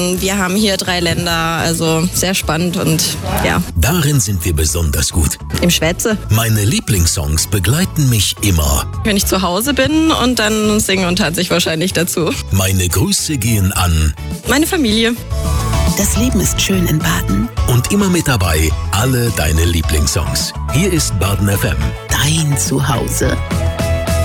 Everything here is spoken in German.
Wir haben hier 3 Länder, also sehr spannend und ja. Darin sind wir besonders gut. Im Schwätze. Meine Lieblingssongs begleiten mich immer. Wenn ich zu Hause bin und dann singen und tanze ich wahrscheinlich dazu. Meine Grüße gehen an Meine Familie. Das Leben ist schön in Baden. und immer mit dabei alle deine Lieblingssongs. Hier ist Baden FM. Dein Zuhause.